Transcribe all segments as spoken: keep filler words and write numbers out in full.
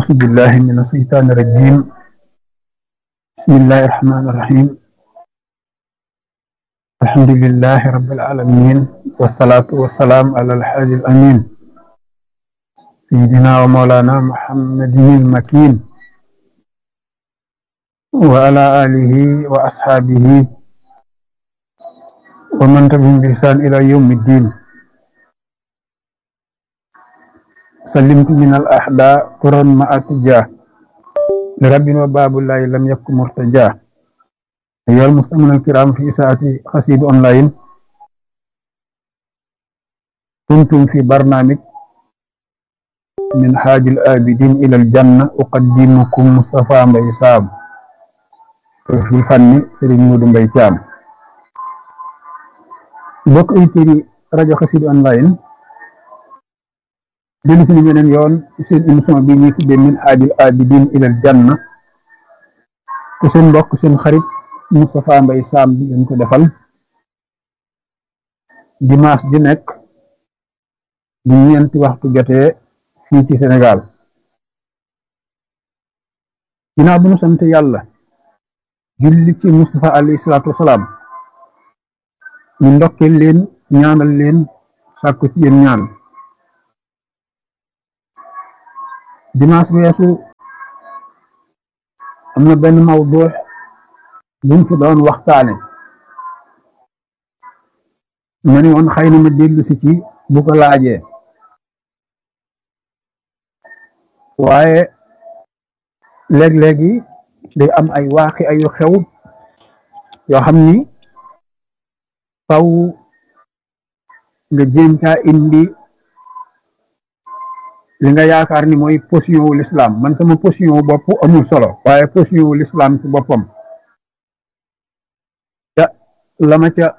أعوذ بالله من الشيطان الرجيم. بسم الله الرحمن الرحيم. الحمد لله رب العالمين، والصلاة والسلام على الحاج الأمين سيدنا ومولانا محمد المكين وعلى آله وأصحابه ومن تبعهم بإحسان إلى يوم الدين. سلمت من الأحداء قرا مع اتجاه لرب وباب الله لم يكن مرتجاه. أيها المستمعون الكرام، في ساعة قصيدة أونلاين كنتم في برنامج من حاج الآبدين إلى الجنة. أقدمكم مصطفى مبي سام، في الفن سيرين مودو مبي تيام. بوك ايتيري راديو قصيدة أونلاين دلو سي بنين يون سين émission bi ñi tuddé min haajil abidin ilal janna ko seen mbokk seen xarit Moustapha Mbaye Sam bi ngeen ko defal dimanche di nekk bu ñeenti waxtu jotee fii ci Sénégal. ginnaaw bu ñu sant yàlla julli ci Moustapha alayhi salaatu wasalaam, ñu ndokkeel leen ñaanal leen sàkku ci yéen ñaan. dimanche weesu am na benn mawdu buñ fi doon waxtaane, ma ne woon xëy na ma dellu si ci bu ko laajee, waaye léeg-léegi day am ay waaxi ayu xew yoo xam ni faw nga jéem caa indi li nga yaakaar ni mooy position wu l'islam. man sama position wu bopp amul solo, waaye position wu l'islam ci boppam ca la ma ca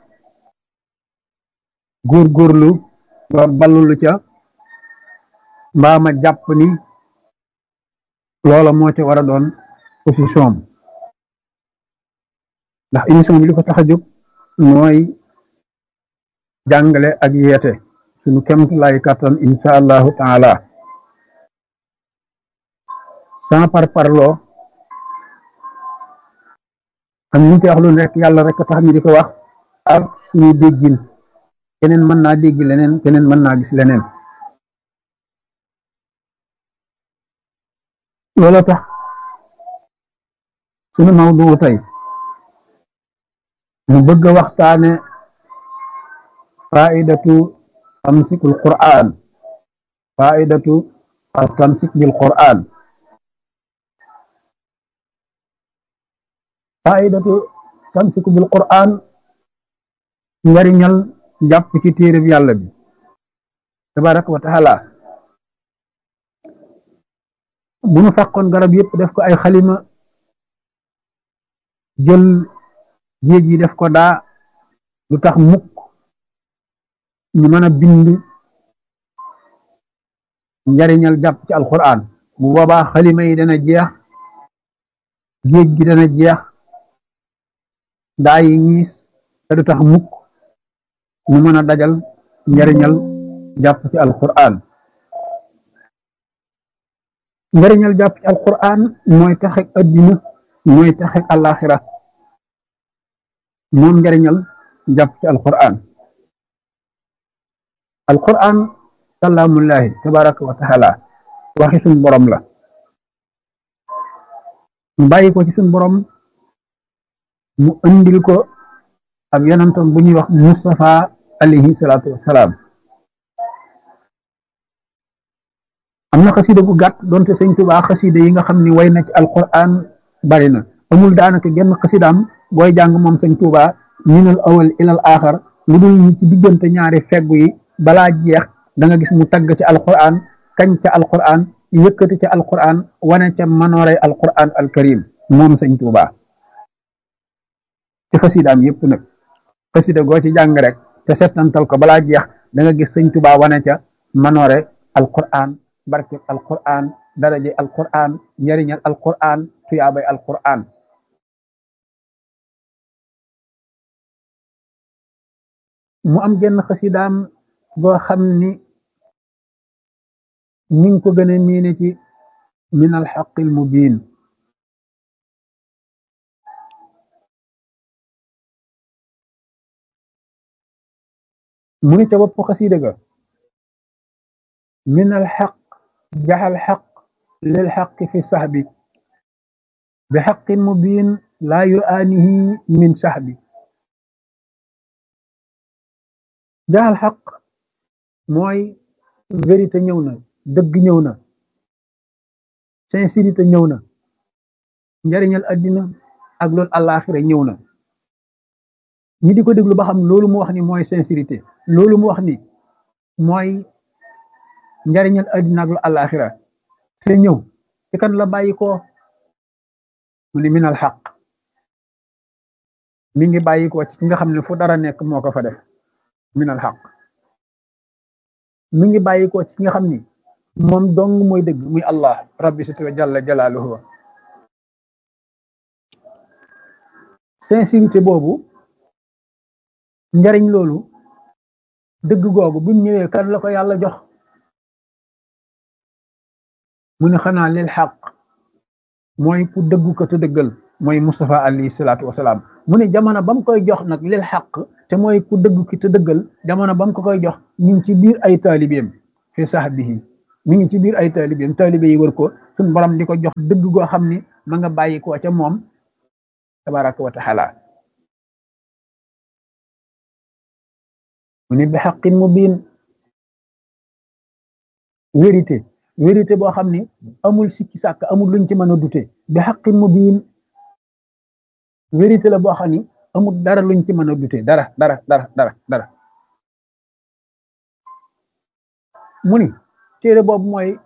góorgóorlu ba ballulu ca mbaa ma jàpp ni loola moo ca war a doon position am, ndax émission bi li ko tax a jóg mooy jàngale ak yeete suñu kemt lay kattan insha allahu taala, sans par parloo. am ñu ci wax lu nekk yàlla rek tax ñu di ko wax ak suñu déggin. keneen mën naa dégg leneen, keneen mën naa gis leneen. loolu tax suñu mawdu tey mu bëgg a waxtaane faidatu tamsikul Qur'an, faidatu al tamsik bil Qur'an. faidatu tamsiku bil Qur'an, njariñal jàpp ci téereb yàlla bi tabaraka wa taala. bu nu fàqoon garab yëpp def ko ay xalima, jël géej yi def ko daa, lu tax mukk ñu mën a bind njariñal jàpp ci alquran. bu boobaa xalima yi dana jeex, géej gi dana jeex, daa yi ñiis, te du tax mukk ñu mën a dajal njariñal jàpp ci alquran. njariñal jàpp ci alquran mooy taxek addina, mooy taxek alaxira, moom njariñal jàpp ci alquran. alquran kalaamullahi tabaraka wa taala, waxi suñ borom la, mu bàyyi ko ci suñ borom, mu andil ko ab yonentam bu ñuy wax Mustafa alayhi salaatu wassalaam. am na xasida bu gàtt doonte sëñ Tuubaa xasida yi nga xam ni way na ci alquran bari na, amul daanaka genn xasidaam booy jàng moom sëñ Tuubaa minal awal ilal axar lu dul ñi ci diggante ñaari feggu yi balaa jeex da nga gis mu tagg ci alquran, kañ ca alquran, yëkkati ca alquran, wane ca manooray alquran alkarim moom sëñ Tuubaa ci xasidaam yëpp nag. xasida goo ci jàng rek te settantal ko balaa jeex da nga gis sëñ Tuubaa wane ca manoore alquran, barke alquran, daraje alquran, njariñal alquran, tuyaabay alquran. mu am genn xasidaam boo xam ni ñi ngi ko gën a miine ci min alxaqi almubin mu ni ca bopp xasida ga min alxaq jaxal xaq lil xaqi fi saxbi bi xaqin mubin laa yuaanihi min saxbi jaxal xaq mooy vérité ñëw na dëgg ñëw na sincérité ñëw na njariñal addina ak loolu àllaaxira ñëw na ñi di ko déglu ba xam loolu mu wax ni mooy sincérité loolu mu wax ni mooy njariñal addina ak lu àllaaxira te ñëw ci kan la bàyyi ko mu ni minal xaq mi ngi bàyyi ko ci nga xam ne fu dara nekk moo ko fa def minal xaq mi ngi bàyyi ko ci nga xam ni moom dong mooy dëgg muy allah rabbi sitwa jalla jalaaluhu sincérité boobu njariñ loolu dëgg googu buñ ñëwee kan la ko yàlla jox mu ne xanaa lil xaq mooy ku dëggu ko te dëggal mooy Mustafa alayhi salaatu wasalaam mu ne jamono ba mu koy jox nag lil xaq te mooy ku dëggu ki te dëggal jamono ba mu ko koy jox mi ngi ci biir ay taalibeem fi sahbihi mi ngi ci biir ay taalibeem taalibe yi wër ko suñ borom di ko jox dëgg goo xam ni ma nga bàyyi ko ca moom tabaraka wa taala mu ne bi xaqin mubin vérité vérité boo xam ni amul sikki sàkk amul luñ ci mën a dute bi xaqin mubin vérité la boo xam ni amul dara luñ ci mën a dute dara dara dara dara dara mu ni téere boobu mooy